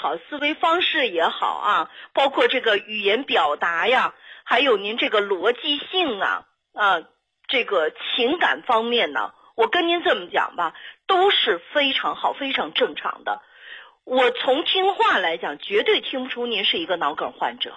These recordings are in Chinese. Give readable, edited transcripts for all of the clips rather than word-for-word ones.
好，思维方式也好啊，包括这个语言表达呀，还有您这个逻辑性啊，这个情感方面呢，我跟您这么讲吧，都是非常好、非常正常的。我从听话来讲，绝对听不出您是一个脑梗患者。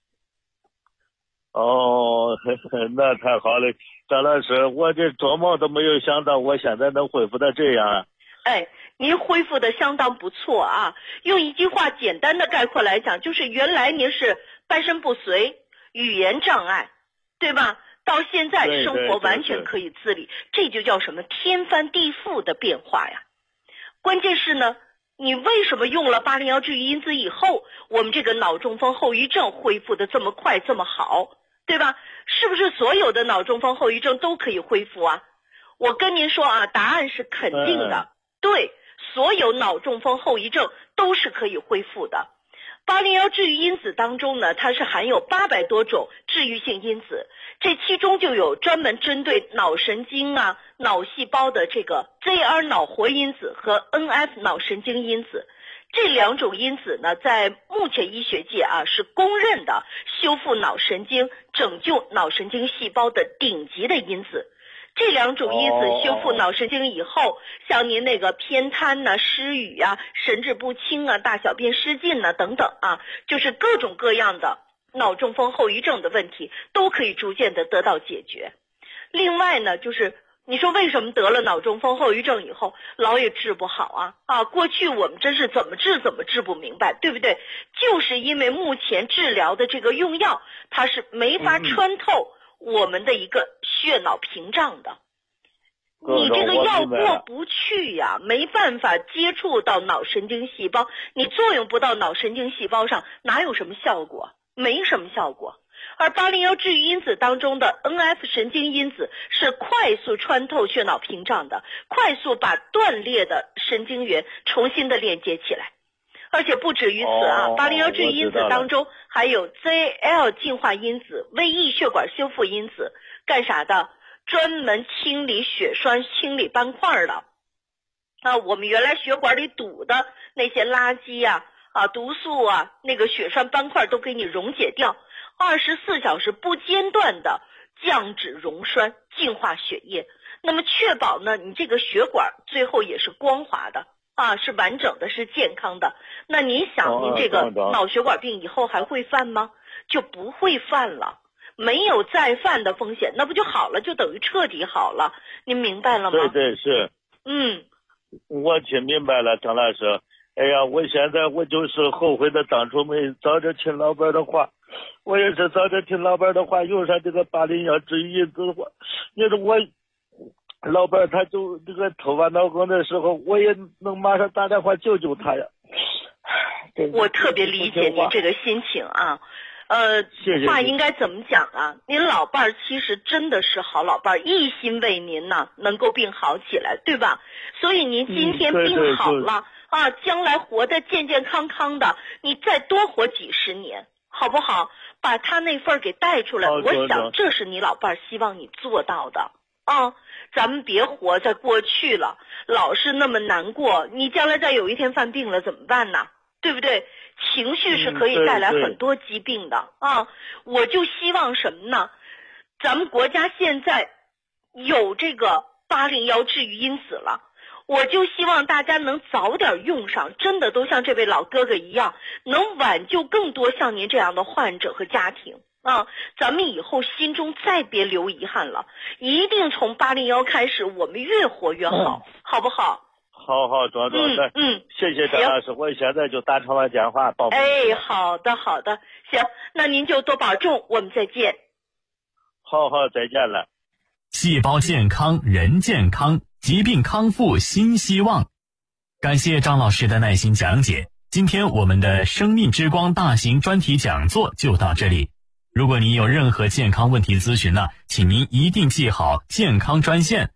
哦，那太好了，张老师，我这做梦都没有想到我现在能恢复到这样。 哎，您恢复的相当不错啊！用一句话简单的概括来讲，就是原来您是半身不遂、语言障碍，对吧？到现在生活完全可以自理，这就叫什么天翻地覆的变化呀！关键是呢，你为什么用了801治愈因子以后，我们这个脑中风后遗症恢复的这么快这么好，对吧？是不是所有的脑中风后遗症都可以恢复啊？我跟您说啊，答案是肯定的。对，所有脑中风后遗症都是可以恢复的。801治愈因子当中呢，它是含有800多种治愈性因子，这其中就有专门针对脑神经啊、脑细胞的这个 ZR 脑活因子和 NF 脑神经因子。这两种因子呢，在目前医学界啊是公认的修复脑神经、拯救脑神经细胞的顶级的因子。这两种因子修复脑神经以后，像您那个偏瘫呐、失语啊、神志不清啊、大小便失禁啊等等啊，就是各种各样的脑中风后遗症的问题都可以逐渐的得到解决。另外呢，就是你说为什么得了脑中风后遗症以后老也治不好啊？过去我们真是怎么治不明白，对不对？就是因为目前治疗的这个用药，它是没法穿透我们的一个血脑屏障的，你这个药过不去呀，没办法接触到脑神经细胞，你作用不到脑神经细胞上，哪有什么效果？没什么效果。而801治愈因子当中的 NF 神经因子是快速穿透血脑屏障的，快速把断裂的神经元重新的连接起来。而且不止于此啊，801治愈因子当中还有 ZL 净化因子、VE 血管修复因子，干啥的？专门清理血栓、清理斑块的。我们原来血管里堵的那些垃圾毒素啊，那个血栓斑块都给你溶解掉，24小时不间断的降脂溶栓、净化血液。那么确保呢，你这个血管最后也是光滑的。是完整的，是健康的。那您想，您这个脑血管病以后还会犯吗？就不会犯了，没有再犯的风险，那不就好了，就等于彻底好了。您明白了吗？ 对，是。我听明白了，张老师。哎呀，我现在我就是后悔的当初没早点听老板的话，我也是早点听老板的话，用上这个801治愈因子的话，你说我。老板他就这个突发脑梗的时候，我也能马上打电话救救他呀。 我特别理解您这个心情啊。 谢谢话应该怎么讲啊？您老伴儿其实真的是好老伴儿，一心为您呢能够病好起来，对吧？所以您今天病好了将来活得健健康康的，你再多活几十年，好不好？把他那份给带出来，我想这是你老伴儿希望你做到的。咱们别活在过去了，老是那么难过，你将来再有一天犯病了怎么办呢？对不对？情绪是可以带来很多疾病的我就希望什么呢？咱们国家现在有这个801治愈因子了，我就希望大家能早点用上，真的都像这位老哥哥一样，能挽救更多像您这样的患者和家庭。咱们以后心中再别留遗憾了，一定从801开始，我们越活越好，好不好？ 好，庄谢谢张老师，我现在就打长了电话报。 好的，行，那您就多保重，我们再见。 好，再见了。 细胞健康，人健康，疾病康复新希望。感谢张老师的耐心讲解。今天我们的生命之光大型专题讲座就到这里。如果您有任何健康问题咨询呢，请您一定记好健康专线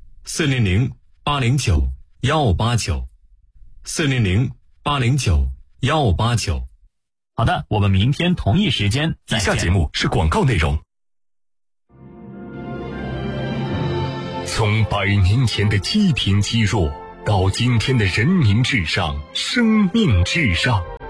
400-809-1589，400-809-1589。好的，我们明天同一时间再见。 以下节目是广告内容。从100年前的积贫积弱，到今天的人民至上、生命至上。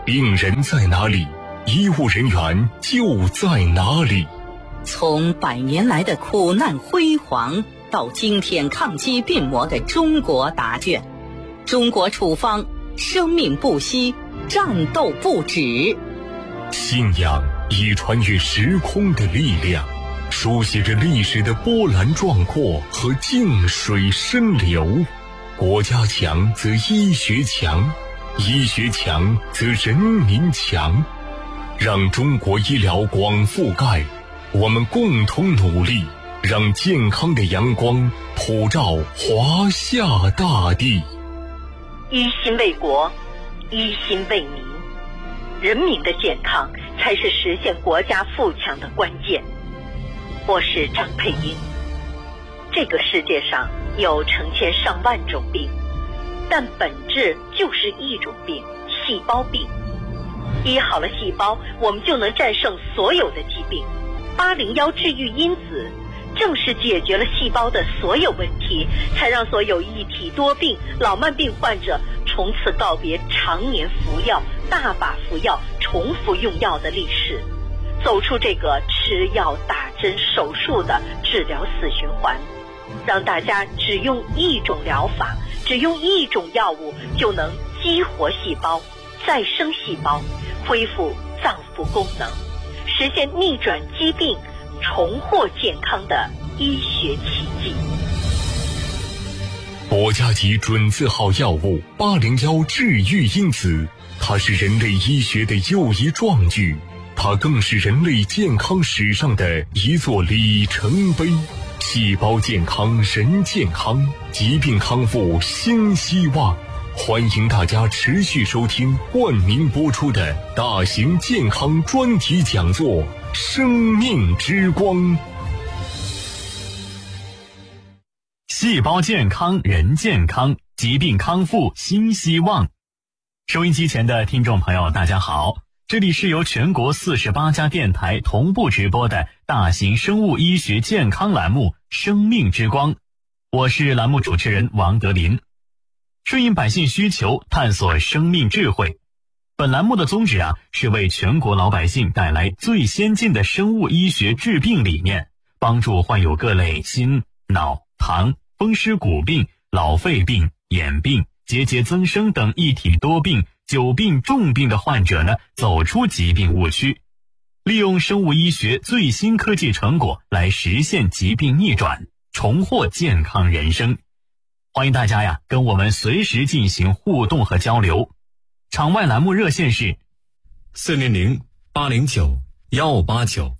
病人在哪里？医务人员就在哪里？ 从100年来的苦难辉煌，到今天抗击病魔的中国答卷，中国处方，生命不息，战斗不止。 信仰以穿越时空的力量，书写着历史的波澜壮阔和静水深流。国家强则医学强，医学强则人民强。让中国医疗广覆盖，我们共同努力，让健康的阳光普照华夏大地。 一心为国，一心为民，人民的健康才是实现国家富强的关键。我是张佩英。这个世界上有成千上万种病，但本质就是一种病——细胞病。医好了细胞，我们就能战胜所有的疾病。801治愈因子正是解决了细胞的所有问题，才让所有一体多病、老慢病患者从此告别常年服药、大把服药、重复用药的历史，走出这个吃药、打针、手术的治疗死循环，让大家只用一种疗法，只用一种药物就能激活细胞、再生细胞，恢复脏腑功能，实现逆转疾病、重获健康的医学奇迹。 国家级准字号药物801治愈因子，它是人类医学的又一壮举，它更是人类健康史上的一座里程碑。细胞健康，人健康，疾病康复新希望。欢迎大家持续收听冠名播出的大型健康专题讲座《生命之光》。 细胞健康，人健康，疾病康复新希望。收音机前的听众朋友大家好，这里是由全国48家电台同步直播的大型生物医学健康栏目《生命之光》，我是栏目主持人王德林。顺应百姓需求，探索生命智慧。本栏目的宗旨是为全国老百姓带来最先进的生物医学治病理念，帮助患有各类心、脑、糖、风湿骨病、老肺病、眼病、结节增生等一体多病、久病重病的患者走出疾病误区，利用生物医学最新科技成果来实现疾病逆转，重获健康人生。欢迎大家跟我们随时进行互动和交流。场外栏目热线是 400-809-1589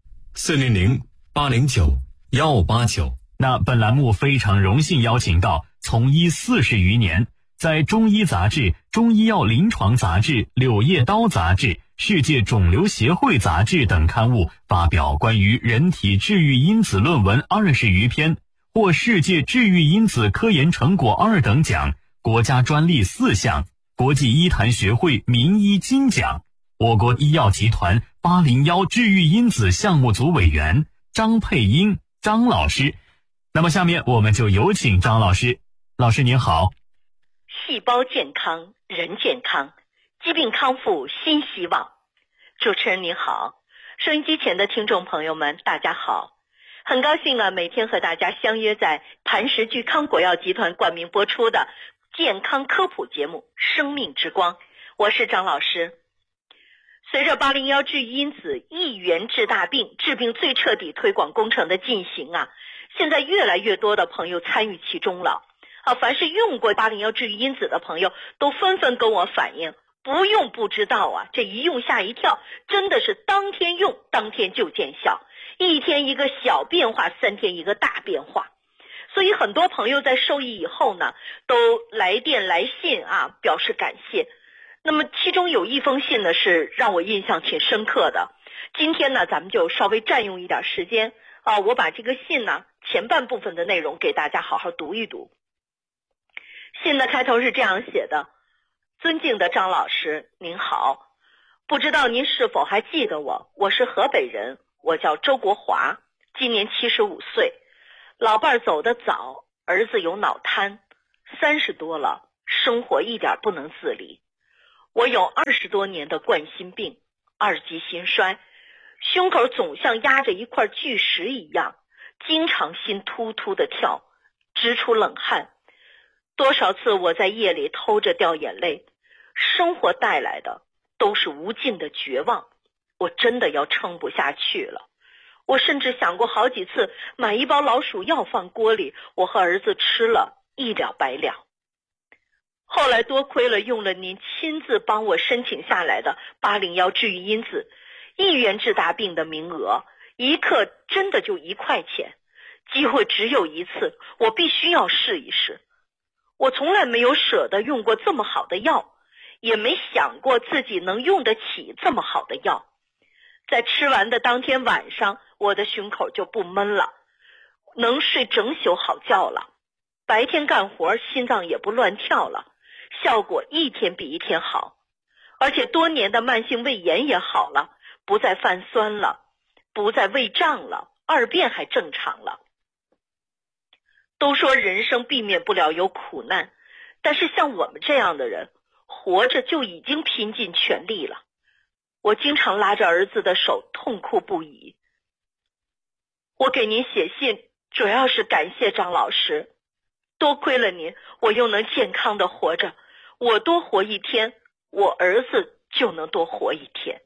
400-809-1589。 那本栏目非常荣幸邀请到从医40余年，在中医杂志、中医药临床杂志、柳叶刀杂志、世界肿瘤协会杂志等刊物发表关于人体治愈因子论文20余篇，获世界治愈因子科研成果2等奖，国家专利4项，国际医坛学会名医金奖，我国医药集团801治愈因子项目组委员张佩英张老师。那么下面我们就有请张老师。老师您好。 细胞健康，人健康，疾病康复新希望。主持人您好，收音机前的听众朋友们大家好，很高兴每天和大家相约在磐石聚康国药集团冠名播出的健康科普节目《生命之光》，我是张老师。随着801治愈因子一元治大病、治病最彻底推广工程的进行现在越来越多的朋友参与其中了凡是用过801治愈因子的朋友都纷纷跟我反映，不用不知道这一用吓一跳，真的是当天用当天就见效，1天一个小变化，3天一个大变化。所以很多朋友在受益以后都来电来信表示感谢。那么其中有一封信是让我印象挺深刻的，今天咱们就稍微占用一点时间我把这个信前半部分的内容给大家好好读一读。信的开头是这样写的：尊敬的张老师您好，不知道您是否还记得我是河北人，我叫周国华，今年75岁，老伴儿走得早，儿子有脑瘫，30多了，生活一点不能自理。 我有20多年的冠心病，2级心衰，胸口总像压着一块巨石一样，经常心突突的跳，直出冷汗。多少次我在夜里偷着掉眼泪，生活带来的都是无尽的绝望，我真的要撑不下去了。我甚至想过好几次买一包老鼠药放锅里，我和儿子吃了一了百了。后来多亏了用了您亲自帮我申请下来的801治愈因子1元治大病的名额，一克真的就1块钱，机会只有一次，我必须要试一试。我从来没有舍得用过这么好的药，也没想过自己能用得起这么好的药。在吃完的当天晚上，我的胸口就不闷了，能睡整宿好觉了，白天干活心脏也不乱跳了，效果一天比一天好。而且多年的慢性胃炎也好了，不再泛酸了，不再胃胀了，二便还正常了。都说人生避免不了有苦难，但是像我们这样的人，活着就已经拼尽全力了。我经常拉着儿子的手痛哭不已。我给您写信主要是感谢张老师，多亏了您，我又能健康的活着，我多活一天，我儿子就能多活一天。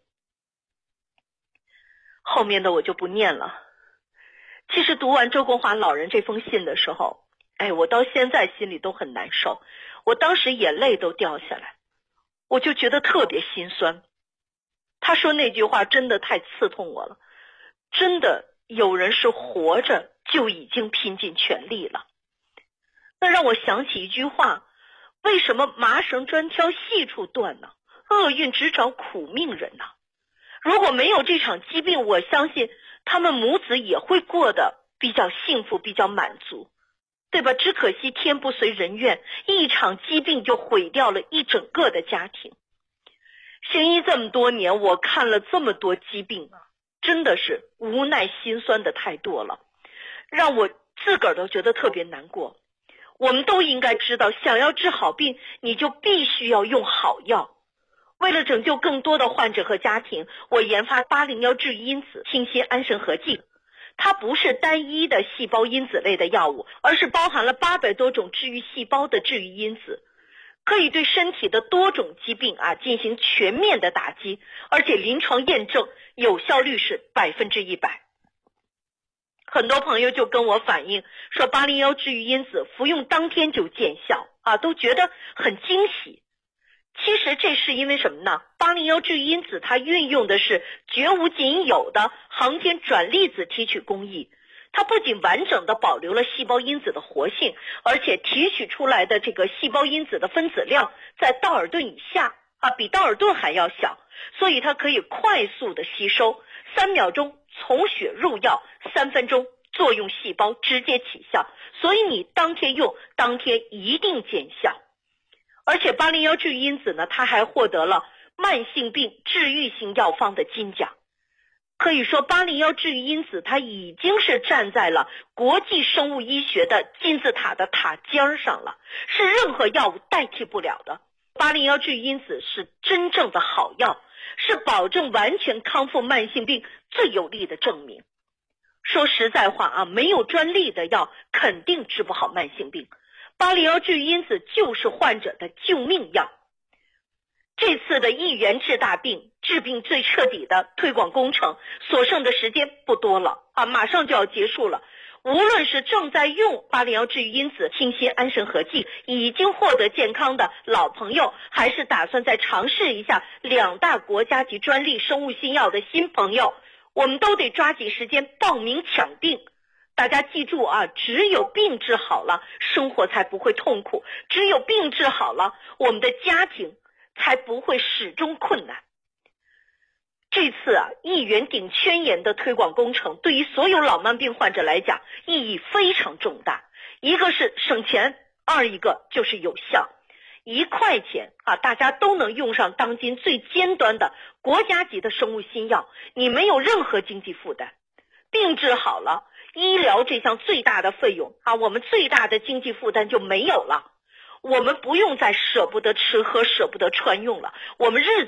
后面的我就不念了。其实读完周国华老人这封信的时候，我到现在心里都很难受，我当时眼泪都掉下来，我就觉得特别心酸。他说那句话真的太刺痛我了，真的有人是活着就已经拼尽全力了。那让我想起一句话，为什么麻绳专挑细处断呢？厄运只找苦命人呢？如果没有这场疾病，我相信他们母子也会过得比较幸福，比较满足，对吧？只可惜天不遂人愿，一场疾病就毁掉了一整个的家庭。行医这么多年，我看了这么多疾病，真的是无奈心酸的太多了，让我自个儿都觉得特别难过。我们都应该知道，想要治好病，你就必须要用好药。为了拯救更多的患者和家庭，我研发801治愈因子清心安神合剂。它不是单一的细胞因子类的药物，而是包含了800多种治愈细胞的治愈因子，可以对身体的多种疾病进行全面的打击，而且临床验证有效率是100%。很多朋友就跟我反映说801治愈因子服用当天就见效都觉得很惊喜。其实这是因为什么呢？801治愈因子它运用的是绝无仅有的航天转粒子提取工艺，它不仅完整的保留了细胞因子的活性，而且提取出来的这个细胞因子的分子量在道尔顿以下比道尔顿还要小，所以它可以快速的吸收，3秒钟从血入药，3分钟作用细胞直接起效，所以你当天用当天一定见效。而且801治愈因子呢，它还获得了慢性病治愈性药方的金奖。可以说801治愈因子它已经是站在了国际生物医学的金字塔的塔尖上了，是任何药物代替不了的。801治愈因子是真正的好药，是保证完全康复慢性病最有力的证明。说实在话没有专利的药肯定治不好慢性病，801治愈因子就是患者的救命药。这次的1元治大病，治病最彻底的推广工程，所剩的时间不多了马上就要结束了。无论是正在用801治愈因子清心安神合剂已经获得健康的老朋友，还是打算再尝试一下2大国家级专利生物新药的新朋友，我们都得抓紧时间报名抢订。大家记住只有病治好了，生活才不会痛苦，只有病治好了，我们的家庭才不会始终困难。这次1元顶圈炎的推广工程对于所有老慢病患者来讲意义非常重大，一个是省钱，二一个就是有效。1块钱大家都能用上当今最尖端的国家级的生物新药，你没有任何经济负担。病治好了，医疗这项最大的费用我们最大的经济负担就没有了。 我们不用再舍不得吃喝舍不得穿用了，我们日子